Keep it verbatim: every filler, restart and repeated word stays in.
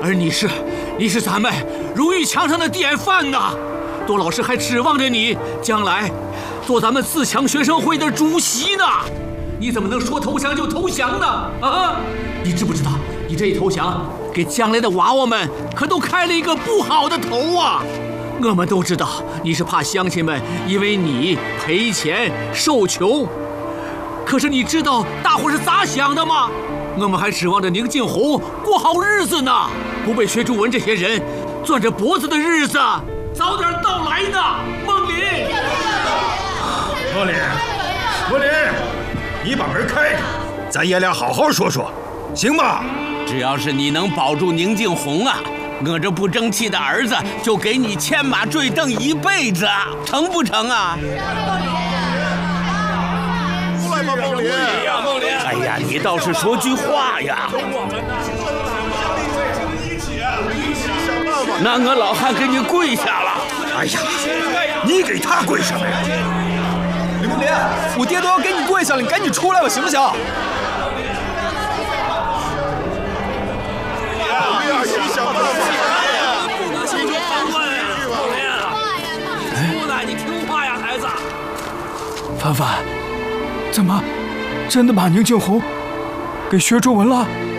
而你是，你是咱们荣誉墙上的典范呐！多老师还指望着你将来做咱们自强学生会的主席呢。你怎么能说投降就投降呢？啊！你知不知道，你这一投降，给将来的娃娃们可都开了一个不好的头啊！我们都知道你是怕乡亲们因为你赔钱受穷，可是你知道大伙是咋想的吗？我们还指望着宁静红过好日子呢，不被薛竹文这些人攥着脖子的日子早点到来呢。孟林， 孟林，孟林，你把门开开，咱爷俩好好说说，行吗？ 只要是你能保住宁静红啊，我这不争气的儿子就给你牵马坠镫一辈子，成不成啊？ 出来吧，孟林！ 哎呀，你倒是说句话呀！那我老汉给你跪下了。 哎呀，你给他跪什么呀？ 李梦林，我爹都要给你跪下了，你赶紧出来吧，行不行？ 想办法！ 不能心中旁观呀，孟林！出来，你听话呀，孩子。 凡凡，怎么真的把宁静红给薛竹文了？